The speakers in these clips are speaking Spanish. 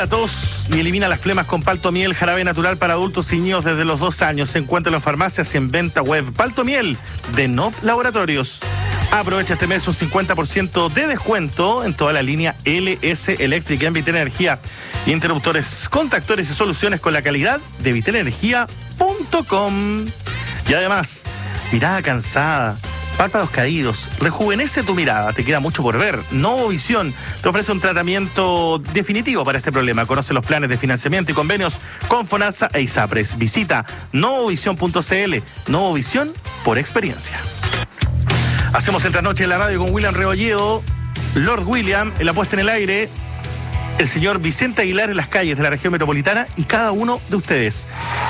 la tos y elimina las flemas con Paltomiel, jarabe natural para adultos y niños desde los 2 años. Se encuentra en las farmacias y en venta web. Paltomiel de Nop Laboratorios. Aprovecha este mes un 50% de descuento en toda la línea LS Eléctrica en Vitel Energía. Interruptores, contactores y soluciones con la calidad de vitelenergia.com. Y además, mirada cansada, párpados caídos, rejuvenece tu mirada, te queda mucho por ver. Novovisión te ofrece un tratamiento definitivo para este problema. Conoce los planes de financiamiento y convenios con FONASA e ISAPRES. Visita novovision.cl. Novovisión por experiencia. Hacemos el trasnoche en la radio con William Rebolledo, Lord William, en la puesta en el aire, el señor Vicente Aguilar en las calles de la región metropolitana y cada uno de ustedes.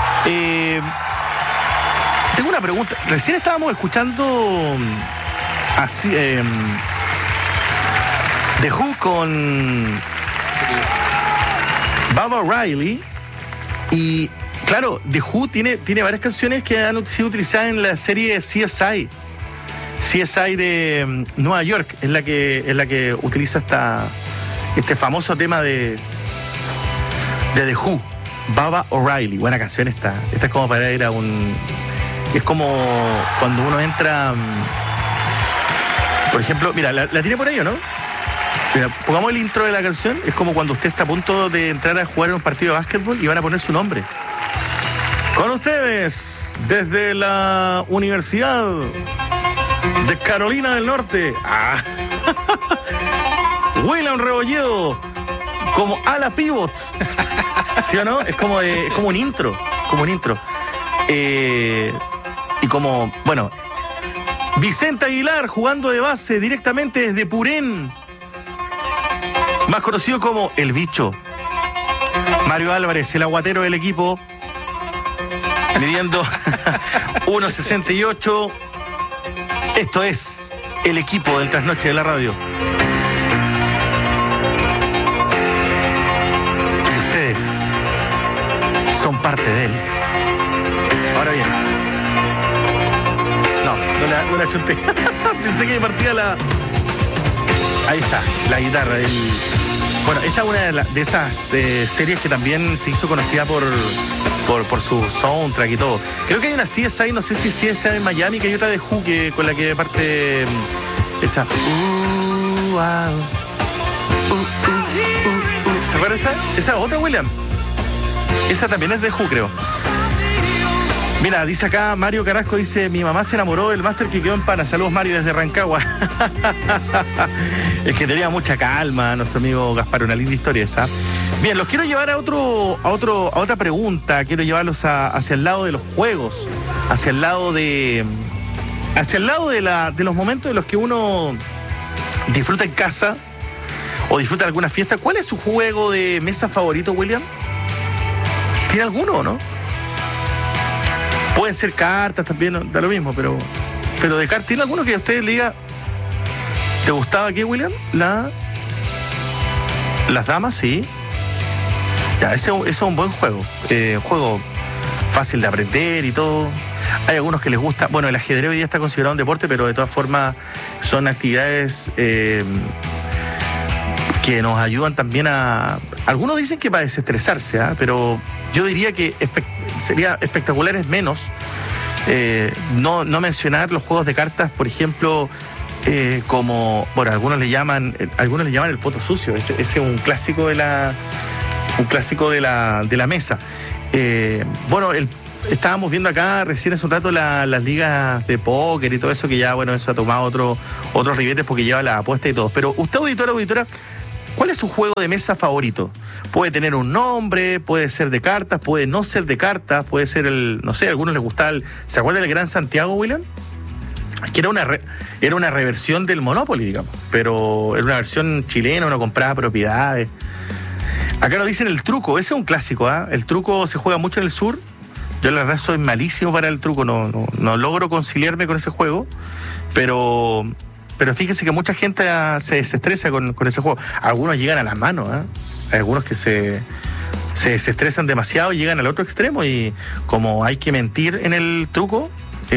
Tengo una pregunta. Recién estábamos escuchando así, The Who con Baba O'Reilly. Y claro, The Who tiene varias canciones que han sido utilizadas en la serie CSI. CSI de Nueva York es la que utiliza este famoso tema de The Who, Baba O'Reilly. Buena canción esta. Esta es como para ir a un... Es como cuando uno entra... Por ejemplo, mira, la tiene por ahí, ¿o no? Mira, pongamos el intro de la canción. Es como cuando usted está a punto de entrar a jugar en un partido de básquetbol y van a poner su nombre. Con ustedes, desde la Universidad de Carolina del Norte, William Rebolledo como ala pivot. ¿Sí o no? Es como un intro. Como un intro. Y como, bueno, Vicente Aguilar jugando de base directamente desde Purén, más conocido como El Bicho. Mario Álvarez, el aguatero del equipo, midiendo 1.68. Esto es el equipo del Trasnoche de la Radio. Y ustedes son parte de él. Ahora bien. No la chunté. Pensé que partía la... Ahí está, la guitarra. Bueno, esta es una de esas series que también se hizo conocida por su soundtrack y todo. Creo que hay una CSI, no sé si CSI en Miami, que hay otra de Who con la que parte esa... ¿Se acuerda esa? Esa otra, William. Esa también es de Who, creo. Mira, dice acá Mario Carrasco, dice: mi mamá se enamoró del máster que quedó en Pana. Saludos, Mario, desde Rancagua. Es que tenía mucha calma nuestro amigo Gaspar, una linda historia esa. Bien, los quiero llevar a otra pregunta. Quiero llevarlos hacia el lado de los juegos, hacia el lado de los momentos en los que uno disfruta en casa o disfruta de alguna fiesta. ¿Cuál es su juego de mesa favorito, William? ¿Tiene alguno o no? Pueden ser cartas también, da lo mismo, pero de cartas, ¿tiene alguno que a usted le diga, ¿te gustaba aquí, William? Las damas, sí. Ya, ese es un buen juego. Juego fácil de aprender y todo. Hay algunos que les gusta. Bueno, el ajedrez hoy día está considerado un deporte, pero de todas formas son actividades que nos ayudan también a... Algunos dicen que para desestresarse, pero yo diría que sería espectacular es menos no mencionar los juegos de cartas, por ejemplo, como, bueno, algunos le llaman el poto sucio. Ese es un clásico de la mesa. Bueno, estábamos viendo acá recién hace un rato las ligas de póker y todo eso, que ya, bueno, eso ha tomado otros ribetes porque lleva la apuesta y todo. Pero usted, auditora, ¿cuál es su juego de mesa favorito? Puede tener un nombre, puede ser de cartas, puede no ser de cartas, puede ser no sé, a algunos les gusta ¿se acuerda del Gran Santiago, William? Que era una reversión del Monopoly, digamos, pero era una versión chilena, uno compraba propiedades. Acá nos dicen el truco, ese es un clásico, ¿ah? El truco se juega mucho en el sur. Yo la verdad soy malísimo para el truco, no logro conciliarme con ese juego, pero fíjese que mucha gente se desestresa con ese juego. Algunos llegan a las manos, ¿eh? Hay algunos que se desestresan demasiado y llegan al otro extremo, y como hay que mentir en el truco,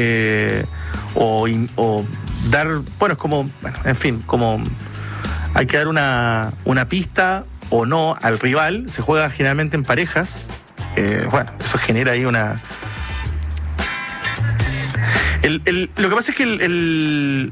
o dar, bueno, es como, bueno, en fin, como hay que dar una pista o no al rival, se juega generalmente en parejas. Bueno, eso genera ahí una... lo que pasa es que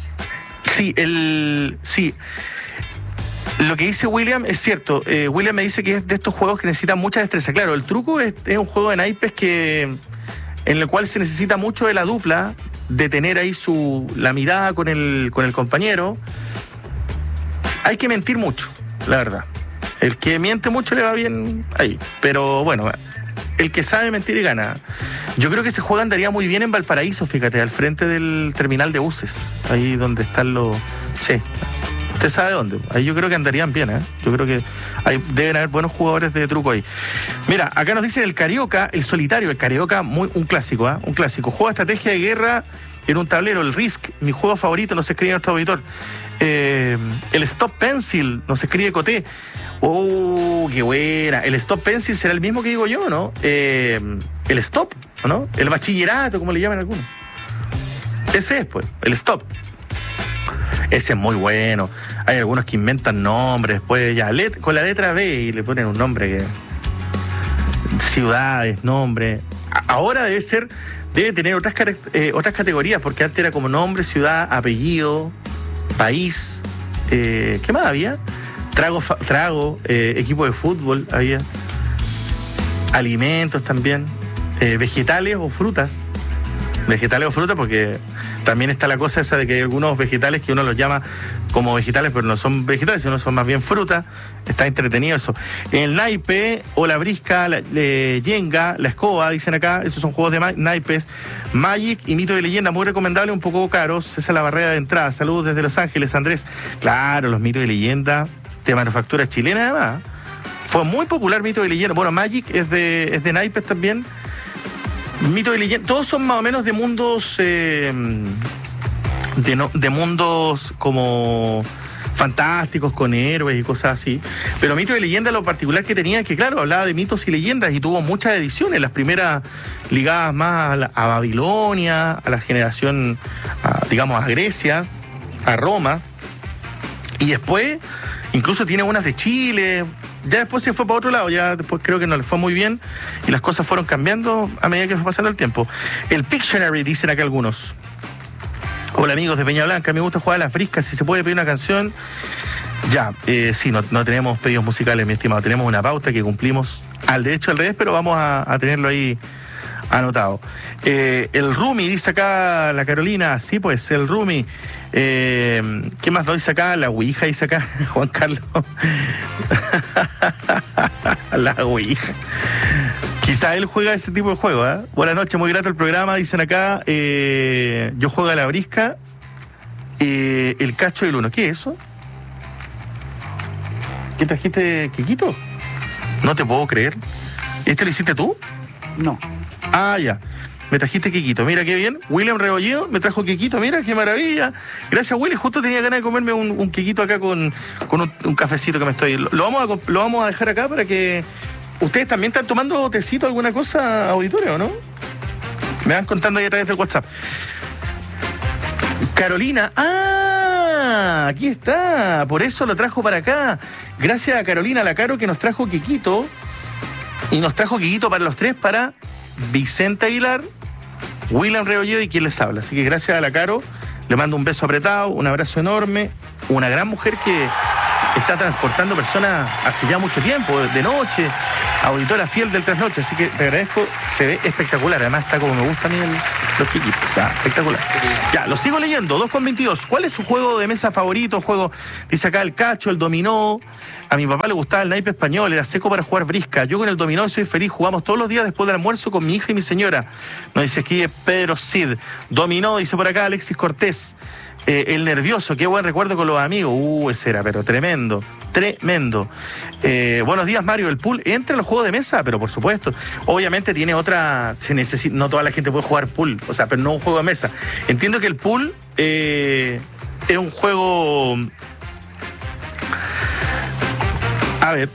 sí, lo que dice William es cierto. William me dice que es de estos juegos que necesitan mucha destreza. Claro, el truco es un juego de naipes en el cual se necesita mucho de la dupla, de tener ahí la mirada con el compañero. Hay que mentir mucho, la verdad. El que miente mucho le va bien ahí. Pero bueno, el que sabe mentir y gana. Yo creo que ese juego andaría muy bien en Valparaíso, fíjate, al frente del terminal de buses. Ahí donde están los... Sí. Usted sabe dónde. Ahí yo creo que andarían bien, ¿eh? Yo creo que deben haber buenos jugadores de truco ahí. Mira, acá nos dicen el Carioca, el solitario, el Carioca, un clásico, ¿eh? Un clásico. Juego de estrategia de guerra en un tablero, el Risk, mi juego favorito, nos escribe nuestro auditor. El Stop Pencil, nos escribe Coté. ¡Oh, qué buena! El Stop Pencil será el mismo que digo yo, ¿no? El Stop, ¿no? El bachillerato, como le llaman algunos. Ese es, pues, el Stop. Ese es muy bueno. Hay algunos que inventan nombres, pues ya, con la letra B y le ponen un nombre que... Ciudades, nombre. Ahora debe tener otras categorías, porque antes era como nombre, ciudad, apellido, país. ¿Qué más había? Trago, equipo de fútbol había. Alimentos también. Vegetales o frutas. Vegetales o frutas, porque también está la cosa esa de que hay algunos vegetales que uno los llama como vegetales, pero no son vegetales, sino son más bien frutas. Está entretenido eso. El naipe o la brisca, la yenga, la escoba, dicen acá, esos son juegos de naipes. Magic y Mito de Leyenda, muy recomendable, un poco caros. Esa es la barrera de entrada. Saludos desde Los Ángeles, Andrés. Claro, los Mitos de Leyenda, de manufactura chilena además. Fue muy popular Mito de Leyenda. Bueno, Magic es de naipes también. Mito de Leyenda, todos son más o menos de mundos de mundos como fantásticos, con héroes y cosas así. Pero Mito de Leyenda, lo particular que tenía es que, claro, hablaba de mitos y leyendas y tuvo muchas ediciones, las primeras ligadas más a Babilonia, a la generación, digamos, a Grecia, a Roma, y después incluso tiene unas de Chile. Ya después se fue para otro lado, ya después creo que no le fue muy bien y las cosas fueron cambiando a medida que fue pasando el tiempo. El Pictionary, dicen acá algunos. Hola amigos de Peña Blanca, me gusta jugar a las briscas, si se puede pedir una canción. Ya, sí, no tenemos pedidos musicales, mi estimado, tenemos una pauta que cumplimos al derecho al revés, pero vamos a tenerlo ahí anotado. El Rumi, dice acá la Carolina, sí pues, el Rumi. ¿Qué más dice acá? La Ouija, dice acá Juan Carlos. La Ouija. Quizá él juega ese tipo de juego, ¿eh? Buenas noches, muy grato el programa, dicen acá. Yo juego a la brisca, el cacho del uno. ¿Qué es eso? ¿Qué trajiste, Kikito? No te puedo creer. ¿Este lo hiciste tú? No. Ah, ya. Me trajiste Kikito, mira qué bien. William Rebolledo me trajo Kikito, mira qué maravilla. Gracias, Willy. Justo tenía ganas de comerme un Kikito acá con un cafecito que me estoy... Lo vamos a dejar acá para que... ¿Ustedes también están tomando tecito, alguna cosa, auditorio, o no? Me van contando ahí a través del WhatsApp. Carolina, aquí está. Por eso lo trajo para acá. Gracias a Carolina Lacaro que nos trajo Kikito. Y nos trajo Kikito para los tres, para Vicente Aguilar, William Rebolledo y quien les habla. Así que gracias a la Caro, le mando un beso apretado, un abrazo enorme, una gran mujer que está transportando personas hace ya mucho tiempo, de noche, auditora fiel del Trasnoche, así que te agradezco, se ve espectacular, además está como me gusta a mí los chiquitos, está espectacular. Ya, lo sigo leyendo, 2:22, ¿cuál es su juego de mesa favorito? Dice acá el cacho, el dominó. A mi papá le gustaba el naipe español, era seco para jugar brisca. Yo con el dominó soy feliz, jugamos todos los días después del almuerzo con mi hija y mi señora. Nos dice aquí Pedro Cid. Dominó, dice por acá Alexis Cortés. El nervioso, qué buen recuerdo con los amigos. Ese era, pero tremendo, tremendo. Buenos días, Mario. El pool entra en los juegos de mesa, pero por supuesto. Obviamente tiene otra... no toda la gente puede jugar pool, o sea, pero no un juego de mesa. Entiendo que el pool es un juego... A ver,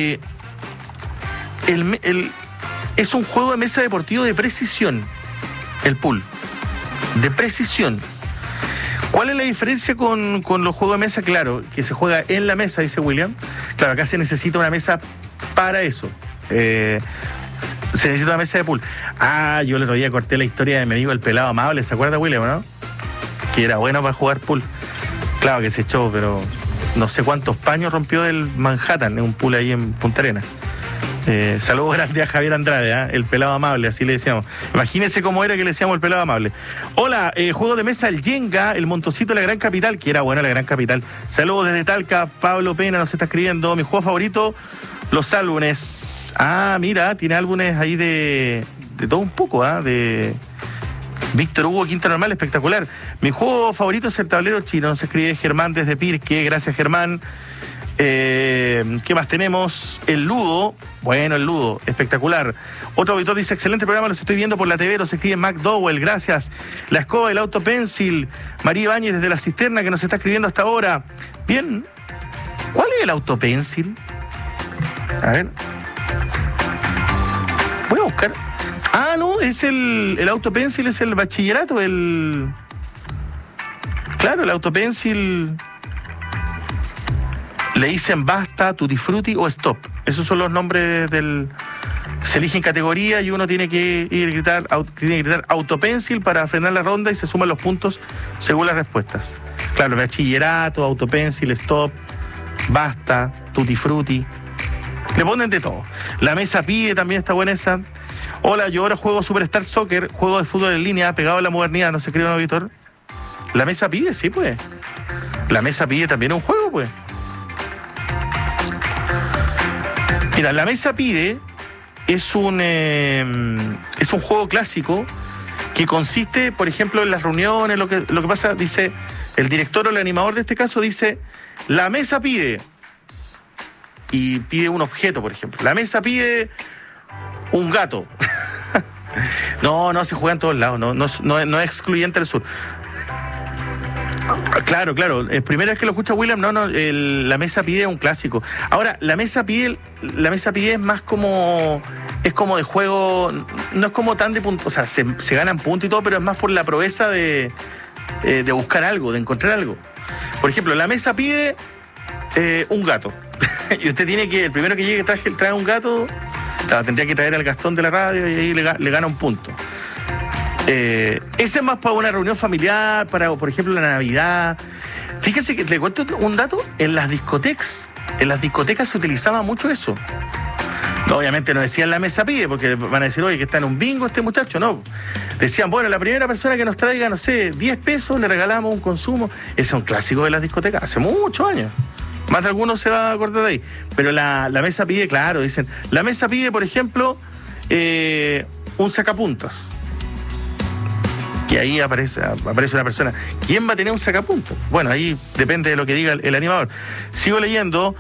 es un juego de mesa deportivo de precisión, el pool, de precisión. ¿Cuál es la diferencia con los juegos de mesa? Claro, que se juega en la mesa, dice William. Claro, acá se necesita una mesa para eso. Se necesita una mesa de pool. Yo el otro día corté la historia de mi amigo el pelado amable, ¿se acuerda, William, no? Que era bueno para jugar pool. Claro que se echó, pero no sé cuántos paños rompió del Manhattan, en un pool ahí en Punta Arenas. Saludos grandes a Javier Andrade, el pelado amable, así le decíamos. Imagínense cómo era que le decíamos el pelado amable. Hola, juego de mesa el Jenga, el montoncito de la Gran Capital, que era bueno la Gran Capital. Saludos desde Talca, Pablo Pena nos está escribiendo. Mi juego favorito, los álbumes. Mira, tiene álbumes ahí de todo un poco, de Víctor Hugo Quinta Normal, espectacular. Mi juego favorito es el tablero chino, nos escribe Germán desde Pirque, gracias Germán. ¿Qué más tenemos? El Ludo. Bueno, el Ludo, espectacular. Otro auditor dice, excelente programa, los estoy viendo por la TV, los escribe McDowell, gracias. La escoba, el auto pencil. María Ibáñez desde la cisterna que nos está escribiendo hasta ahora. Bien. ¿Cuál es el auto pencil? A ver. Voy a buscar. No, es el auto pencil, es el bachillerato, Claro, el auto pencil. Le dicen basta, tutti frutti o stop. Esos son los nombres se eligen categoría y uno tiene que gritar autopencil para frenar la ronda y se suman los puntos según las respuestas. Claro, bachillerato, autopencil, stop, basta, tutti frutti. Le ponen de todo. La mesa pide, también está buena esa. Hola, yo ahora juego Superstar Soccer, juego de fútbol en línea, pegado a la modernidad, no se cree un auditor. La mesa pide, sí, pues. La mesa pide también un juego, pues. Mira, la mesa pide es un juego clásico que consiste, por ejemplo, en las reuniones, lo que pasa, dice, el director o el animador de este caso dice, la mesa pide, y pide un objeto, por ejemplo. La mesa pide un gato. No se juega en todos lados, no es excluyente del sur. Claro, primera vez que lo escucha William, la mesa pide un clásico. Ahora, la mesa pide es más como, es como de juego, no es como tan de punto, o sea, se ganan puntos y todo, pero es más por la proeza de buscar algo, de encontrar algo. Por ejemplo, la mesa pide un gato. Y usted tiene que, el primero que llegue trae un gato, tendría que traer al Gastón de la radio y ahí le gana un punto. Ese es más para una reunión familiar, para, por ejemplo, la Navidad. Fíjense que le cuento un dato, en las discotecas se utilizaba mucho eso. No, obviamente no decían la mesa pide, porque van a decir, oye, que está en un bingo este muchacho, no. Decían, bueno, la primera persona que nos traiga, 10 pesos, le regalamos un consumo. Ese es un clásico de las discotecas, hace muchos años. Más de algunos se va a acordar de ahí. Pero la mesa pide, claro, dicen, la mesa pide, por ejemplo, un sacapuntas. Y ahí aparece una persona. ¿Quién va a tener un sacapuntas? Bueno, ahí depende de lo que diga el animador. Sigo leyendo.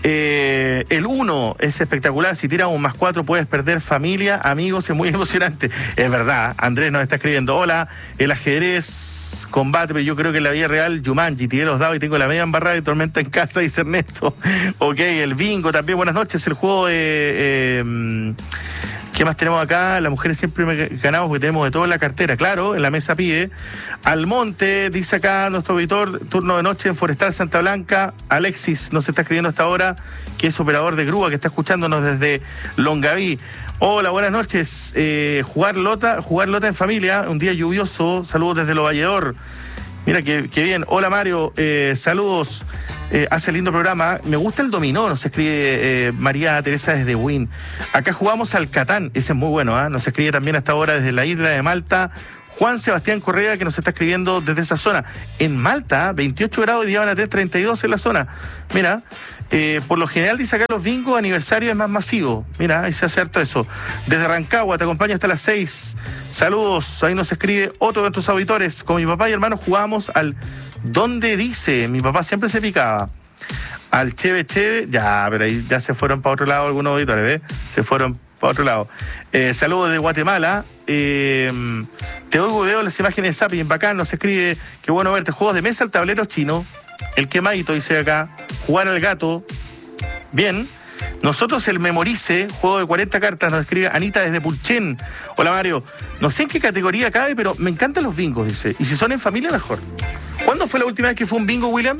El 1 es espectacular. Si tiras un +4 puedes perder familia, amigos. Es muy emocionante. Es verdad. Andrés nos está escribiendo. Hola, el ajedrez combate, pero yo creo que en la vida real Jumanji, tiré los dados y tengo la media embarrada de tormenta en casa, dice Ernesto. Ok, el bingo también. Buenas noches. El juego de... ¿Qué más tenemos acá? Las mujeres siempre ganamos porque tenemos de todo en la cartera. Claro, en la mesa pide. Almonte, dice acá nuestro auditor, turno de noche en Forestal Santa Blanca. Alexis nos está escribiendo hasta ahora, que es operador de grúa, que está escuchándonos desde Longaví. Hola, buenas noches. Jugar lota en familia, un día lluvioso. Saludos desde Lo Valledor. Mira, qué bien. Hola, Mario. Saludos. Hace lindo programa. Me gusta el dominó, nos escribe María Teresa desde Win. Acá jugamos al Catán, ese es muy bueno, Nos escribe también hasta ahora desde la isla de Malta Juan Sebastián Correa, que nos está escribiendo desde esa zona. En Malta, 28 grados y día van a tener 32 en la zona. Mira, por lo general dice acá los bingos, aniversario es más masivo. Mira, ahí se hace harto eso. Desde Rancagua, te acompaña hasta las 6. Saludos, ahí nos escribe otro de nuestros auditores. Con mi papá y hermano jugábamos al ¿Dónde dice? Mi papá siempre se picaba. Al Cheve, ya, pero ahí ya se fueron para otro lado algunos auditores, ¿ves? Se fueron para otro lado. Saludos de Guatemala. Te oigo, veo las imágenes de Zapping, bacán, nos escribe, qué bueno verte. Juegos de mesa, el tablero chino, el quemadito, dice acá, jugar al gato, bien. Nosotros el Memorice, juego de 40 cartas, nos escribe Anita desde Pulchen. Hola Mario, no sé en qué categoría cabe, pero me encantan los bingos, dice, y si son en familia mejor. ¿Cuándo fue la última vez que fue un bingo, William?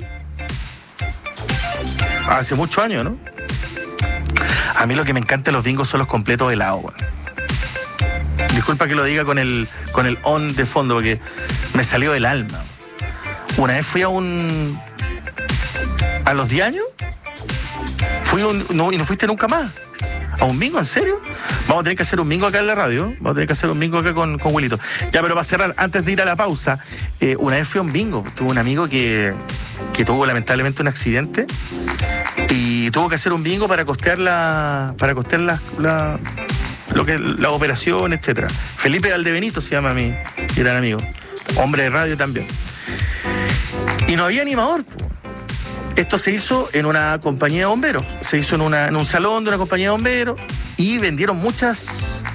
Hace muchos años, ¿no? A mí lo que me encanta de los bingos son los completos helados, bueno. Disculpa que lo diga con el on de fondo, porque me salió del alma. Una vez fui a los 10 años, y no fuiste nunca más. ¿A un bingo? ¿En serio? Vamos a tener que hacer un bingo acá en la radio. Vamos a tener que hacer un bingo acá con Wilito. Ya, pero para cerrar, antes de ir a la pausa, una vez fui a un bingo. Tuve un amigo que tuvo lamentablemente un accidente y tuvo que hacer un bingo para costear la operación, etcétera. Felipe Valdebenito se llama mi gran amigo. Hombre de radio también. Y no había animador, po. Esto se hizo en una compañía de bomberos. Se hizo en un salón de una compañía de bomberos y vendieron muchas.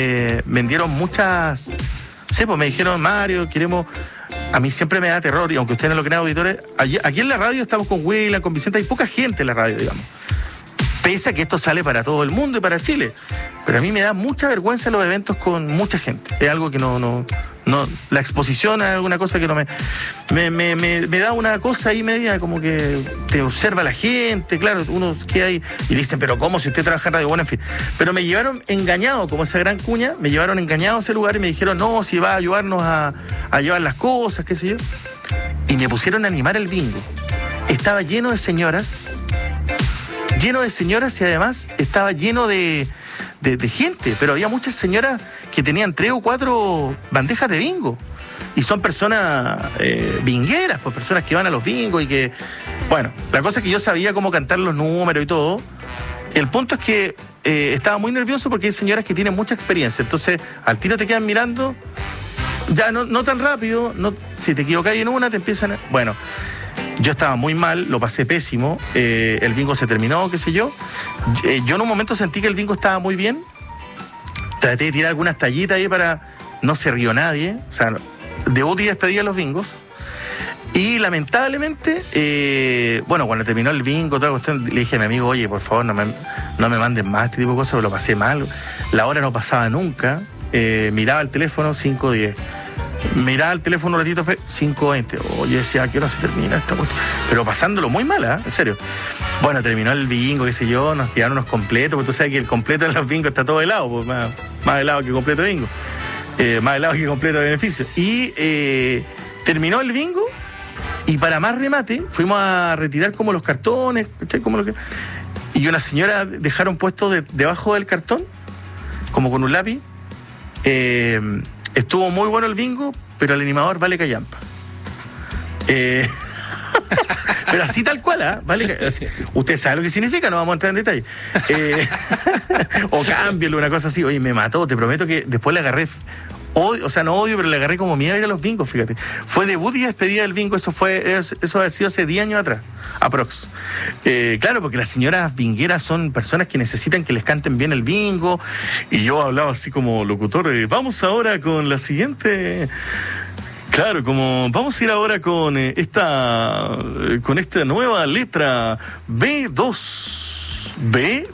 Sí, pues me dijeron, Mario, queremos. A mí siempre me da terror, y aunque ustedes no lo crean, auditores, aquí en la radio estamos con William, con Vicente, hay poca gente en la radio, digamos. Pese a que esto sale para todo el mundo y para Chile. Pero a mí me da mucha vergüenza los eventos con mucha gente. Es algo que no la exposición es alguna cosa que no me da una cosa ahí media, como que te observa la gente, claro, uno queda ahí y dicen, pero ¿cómo si usted trabaja en radio? Bueno, en fin. Pero me llevaron engañado, como esa gran cuña, me llevaron engañado a ese lugar y me dijeron, no, si va a ayudarnos a llevar las cosas, qué sé yo. Y me pusieron a animar el bingo. Estaba lleno de señoras y además estaba lleno de gente, pero había muchas señoras que tenían 3 o 4 bandejas de bingo. Y son personas bingueras, pues personas que van a los bingos y que... Bueno, la cosa es que yo sabía cómo cantar los números y todo. El punto es que estaba muy nervioso porque hay señoras que tienen mucha experiencia. Entonces, al tiro te quedan mirando, ya no tan rápido, si te equivocas en una, te empiezan a... Bueno... Yo estaba muy mal, lo pasé pésimo, el bingo se terminó, qué sé yo. Yo en un momento sentí que el bingo estaba muy bien. Traté de tirar algunas tallitas ahí para... No se rió nadie. O sea, debut y despedida de los bingos. Y lamentablemente, cuando terminó el bingo, toda la cuestión, le dije a mi amigo, oye, por favor, no me manden más este tipo de cosas, porque lo pasé mal. La hora no pasaba nunca. Miraba el teléfono, 5:10. Miraba el teléfono un ratito, 5:20. Yo decía, ¿a qué hora se termina esta cuestión? Pero pasándolo muy mal, en serio. Bueno, terminó el bingo, qué sé yo, nos tiraron unos completos, porque tú sabes que el completo de los bingos está todo helado, pues más helado que completo de bingo. Más helado que completo de beneficio. Y terminó el bingo, y para más remate, fuimos a retirar como los cartones, ¿cachai? Y una señora dejaron puesto debajo del cartón, como con un lápiz. Estuvo muy bueno el bingo, pero el animador vale callampa. Pero así tal cual, vale. Usted sabe lo que significa, no vamos a entrar en detalle. O cámbialo, una cosa así. Oye, me mató, te prometo que después le agarré odio, o sea, no odio, pero le agarré como miedo a ir a los bingos, fíjate. Fue debut y despedida del bingo, eso ha sido hace 10 años atrás, aprox. Claro, porque las señoras bingueras son personas que necesitan que les canten bien el bingo, y yo hablaba así como locutor, vamos ahora con la siguiente... Claro, como vamos a ir ahora con esta nueva letra B2, B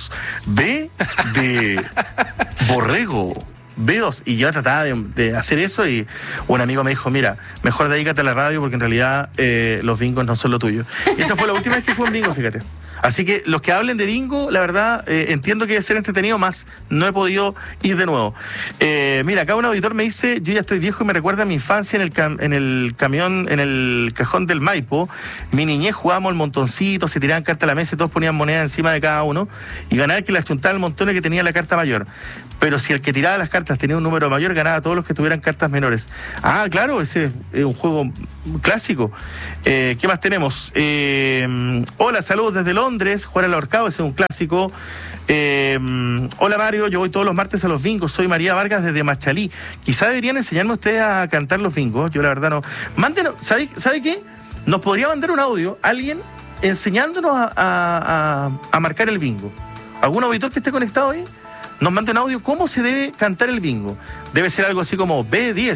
de borrego. B2, y yo trataba de hacer eso, y un amigo me dijo, mira, mejor dedícate a la radio porque en realidad los bingos no son lo tuyo. Y esa fue la última vez que fue un bingo, fíjate. Así que los que hablen de bingo, la verdad, entiendo que debe ser entretenido, más no he podido ir de nuevo. Mira, acá un auditor me dice, yo ya estoy viejo y me recuerda a mi infancia en el camión, en el cajón del Maipo. Mi niñez jugábamos el montoncito, se tiraban cartas a la mesa y todos ponían moneda encima de cada uno, y ganaba el que las chuntaba el montón y que tenía la carta mayor. Pero si el que tiraba las cartas tenía un número mayor, ganaba a todos los que tuvieran cartas menores. Ah, claro, ese es un juego clásico. ¿Qué más tenemos? Hola, saludos desde Londres. Jugar al ahorcado, ese es un clásico. Hola Mario, yo voy todos los martes a los bingos. Soy María Vargas desde Machalí. Quizá deberían enseñarme ustedes a cantar los bingos. Yo la verdad no. Mándenos, ¿sabe qué? Nos podría mandar un audio, alguien enseñándonos a marcar el bingo. ¿Algún auditor que esté conectado ahí? Nos manda un audio, ¿cómo se debe cantar el bingo? Debe ser algo así como B10,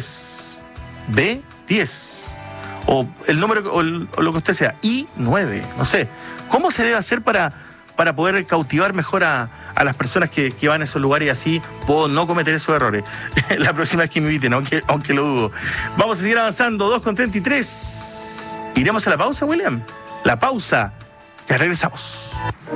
o el número, o lo que usted sea, I9, no sé. ¿Cómo se debe hacer para poder cautivar mejor a las personas que van a esos lugares, y así puedo no cometer esos errores la próxima vez que me inviten, aunque lo dudo? Vamos a seguir avanzando, 2:33. ¿Iremos a la pausa, William? La pausa. Ya regresamos.